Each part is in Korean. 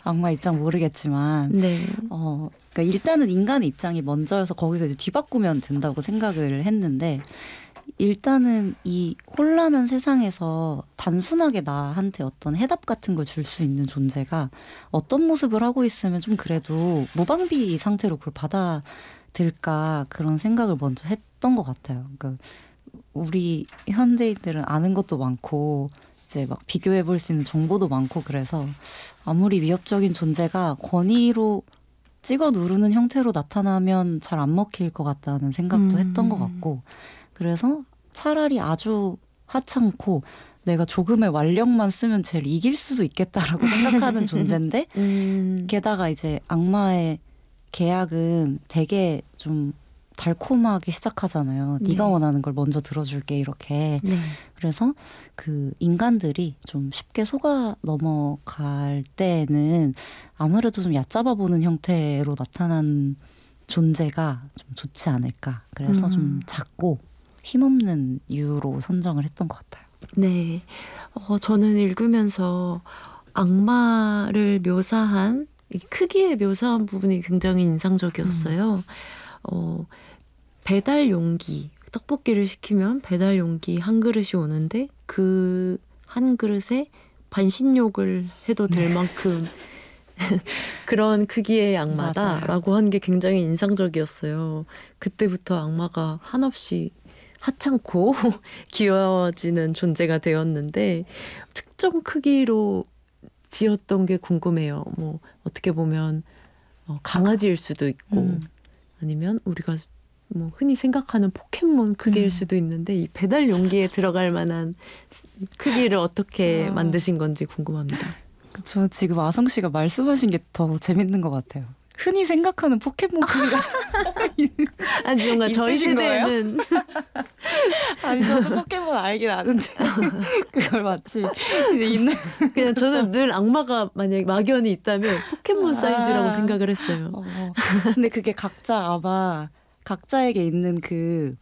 악마 입장 모르겠지만 네. 그러니까 일단은 인간의 입장이 먼저여서 거기서 이제 뒤바꾸면 된다고 생각을 했는데 일단은 이 혼란한 세상에서 단순하게 나한테 어떤 해답 같은 걸 줄 수 있는 존재가 어떤 모습을 하고 있으면 좀 그래도 무방비 상태로 그걸 받아들일까 그런 생각을 먼저 했던 것 같아요. 그러니까 우리 현대인들은 아는 것도 많고 이제 막 비교해 볼 수 있는 정보도 많고 그래서 아무리 위협적인 존재가 권위로 찍어 누르는 형태로 나타나면 잘 안 먹힐 것 같다는 생각도 했던 것 같고 그래서 차라리 아주 하찮고 내가 조금의 완력만 쓰면 쟤를 이길 수도 있겠다라고 생각하는 존재인데 게다가 이제 악마의 계약은 되게 좀 달콤하게 시작하잖아요. 네. 네가 원하는 걸 먼저 들어줄게 이렇게. 네. 그래서 그 인간들이 좀 쉽게 속아 넘어갈 때는 아무래도 좀 얕잡아 보는 형태로 나타난 존재가 좀 좋지 않을까. 그래서 좀 작고 힘없는 이유로 선정을 했던 것 같아요. 네. 저는 읽으면서 악마를 묘사한 크기에 묘사한 부분이 굉장히 인상적이었어요. 배달 용기, 떡볶이를 시키면 배달 용기 한 그릇이 오는데 그 한 그릇에 반신욕을 해도 될 만큼 그런 크기의 악마다라고 한 게 굉장히 인상적이었어요. 그때부터 악마가 한없이 하찮고 귀여워지는 존재가 되었는데 특정 크기로 지었던 게 궁금해요. 뭐 어떻게 보면 강아지일 수도 있고 아니면 우리가 뭐 흔히 생각하는 포켓몬 크기일 수도 있는데 이 배달 용기에 들어갈 만한 크기를 어떻게 만드신 건지 궁금합니다. 저 지금 아성 씨가 말씀하신 게 더 재밌는 것 같아요. 흔히 생각하는 포켓몬 크기가 아니 뭔가 저희 세대에는 아니 저도 포켓몬 알긴 아는데 그걸 마치 있는 그냥 저는 늘 악마가 만약에 막연히 있다면 포켓몬 사이즈라고 생각을 했어요. 근데 그게 각자 아마 각자에게 있는 그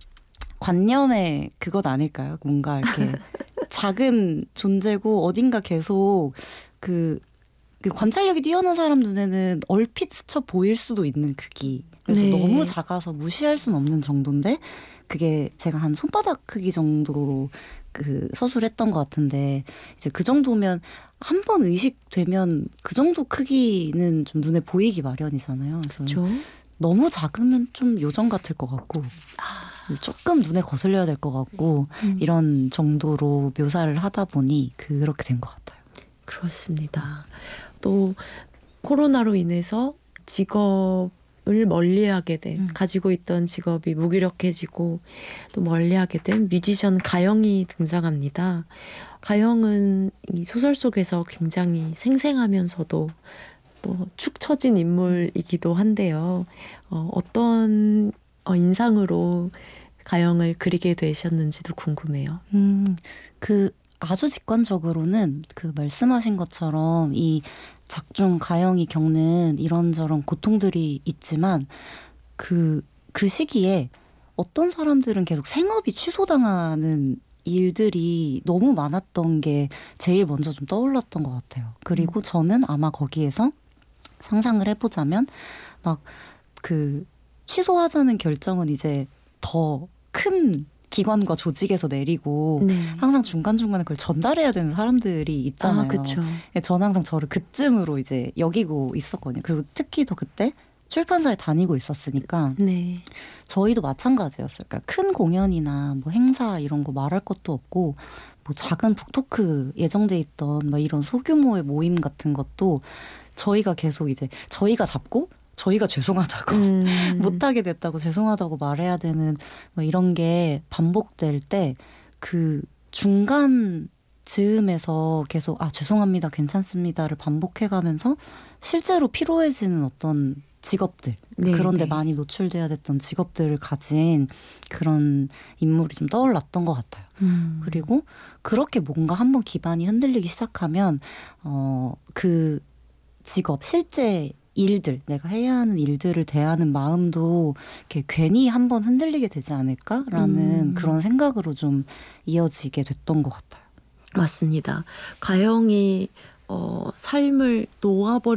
관념의 그것 아닐까요? 뭔가 이렇게 작은 존재고 어딘가 계속 그 관찰력이 뛰어난 사람 눈에는 얼핏 스쳐 보일 수도 있는 크기. 그래서 네. 너무 작아서 무시할 수는 없는 정도인데 그게 제가 한 손바닥 크기 정도로 그 서술했던 것 같은데 이제 그 정도면 한 번 의식되면 그 정도 크기는 좀 눈에 보이기 마련이잖아요. 그래서 그렇죠. 너무 작으면 좀 요정 같을 것 같고 조금 눈에 거슬려야 될 것 같고 이런 정도로 묘사를 하다 보니 그렇게 된 것 같아요. 그렇습니다. 또 코로나로 인해서 직업을 멀리하게 된 가지고 있던 직업이 무기력해지고 또 멀리하게 된 뮤지션 가영이 등장합니다. 가영은 이 소설 속에서 굉장히 생생하면서도 뭐 축 처진 인물이기도 한데요. 어떤 인상으로 가영을 그리게 되셨는지도 궁금해요. 그 아주 직관적으로는 그 말씀하신 것처럼 이 작중 가영이 겪는 이런저런 고통들이 있지만 그 시기에 어떤 사람들은 계속 생업이 취소당하는 일들이 너무 많았던 게 제일 먼저 좀 떠올랐던 것 같아요. 그리고 저는 아마 거기에서 상상을 해보자면 막 그 취소하자는 결정은 이제 더 큰 기관과 조직에서 내리고 네. 항상 중간중간에 그걸 전달해야 되는 사람들이 있잖아요. 그렇죠. 저는 항상 저를 그쯤으로 이제 여기고 있었거든요. 그리고 특히 더 그때 출판사에 다니고 있었으니까 네. 저희도 마찬가지였어요. 그러니까 큰 공연이나 뭐 행사 이런 거 말할 것도 없고 뭐 작은 북토크 예정돼 있던 막 이런 소규모의 모임 같은 것도 저희가 계속 이제 저희가 잡고 저희가 죄송하다고 못하게 됐다고 죄송하다고 말해야 되는 뭐 이런 게 반복될 때 그 중간 즈음에서 계속 죄송합니다 괜찮습니다를 반복해가면서 실제로 피로해지는 어떤 직업들 네, 그런데 네. 많이 노출돼야 됐던 직업들을 가진 그런 인물이 좀 떠올랐던 것 같아요. 그리고 그렇게 뭔가 한번 기반이 흔들리기 시작하면 그 직업 실제 일들 내가 해야 하는 일들을 대하는 마음도 이렇게 괜히 한번 흔들리게 되지 않을까라는 그런 생각으로 좀 이어지게 됐던 것 같아요. 맞습니다. 가영이 삶을 놓아버린